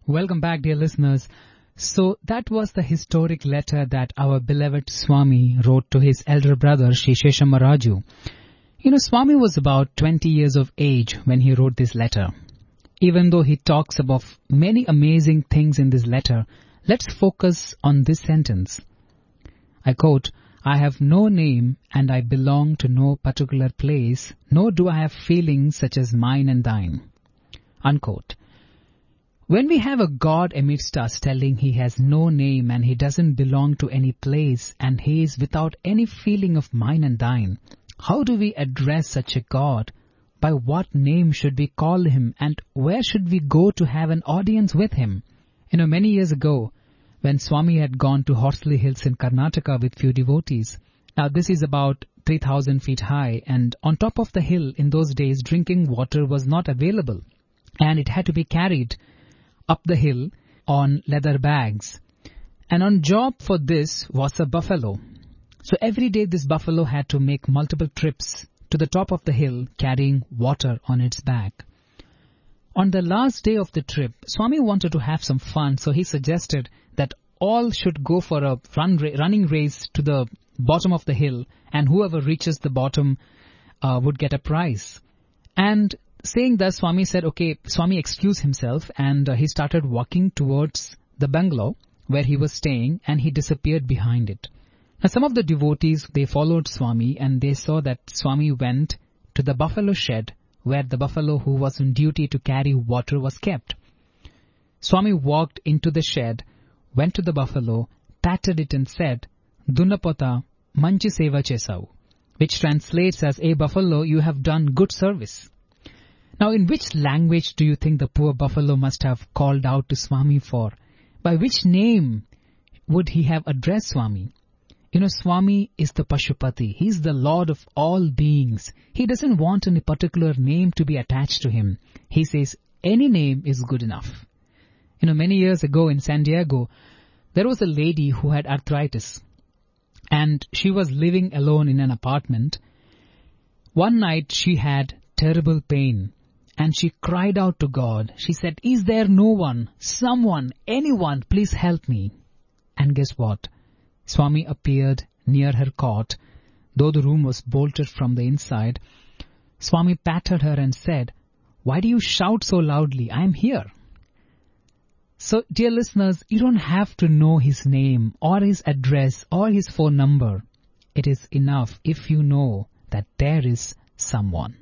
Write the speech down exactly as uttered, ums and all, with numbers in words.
Welcome back, dear listeners. So that was the historic letter that our beloved Swami wrote to his elder brother, Sri Sheshamaraju. You know, Swami was about twenty years of age when he wrote this letter. Even though he talks about many amazing things in this letter, let's focus on this sentence. I quote, "I have no name and I belong to no particular place, nor do I have feelings such as mine and thine." Unquote. When we have a God amidst us telling he has no name and he doesn't belong to any place and he is without any feeling of mine and thine, how do we address such a God? By what name should we call him and where should we go to have an audience with him? You know, many years ago, when Swami had gone to Horsley Hills in Karnataka with few devotees. Now this is about three thousand feet high, and on top of the hill in those days drinking water was not available and it had to be carried up the hill on leather bags. And on job for this was a buffalo. So every day this buffalo had to make multiple trips to the top of the hill carrying water on its back. On the last day of the trip, Swami wanted to have some fun, so he suggested that all should go for a run ra- running race to the bottom of the hill, and whoever reaches the bottom uh, would get a prize. And saying that, Swami said, okay, Swami excused himself, and uh, he started walking towards the bungalow where he was staying, and he disappeared behind it. Now some of the devotees, they followed Swami, and they saw that Swami went to the buffalo shed where the buffalo who was on duty to carry water was kept. Swami walked into the shed, went to the buffalo, patted it and said, "Dunapota, manchi seva chesau," which translates as, "A buffalo, you have done good service." Now in which language do you think the poor buffalo must have called out to Swami for? By which name would he have addressed Swami? You know, Swami is the Pashupati. He is the Lord of all beings. He doesn't want any particular name to be attached to him. He says any name is good enough. You know, many years ago in San Diego, there was a lady who had arthritis, and she was living alone in an apartment. One night she had terrible pain, and she cried out to God. She said, "Is there no one, someone, anyone, please help me?" And guess what? Swami appeared near her cot. Though the room was bolted from the inside, Swami patted her and said, "Why do you shout so loudly? I am here." So, dear listeners, you don't have to know his name or his address or his phone number. It is enough if you know that there is someone.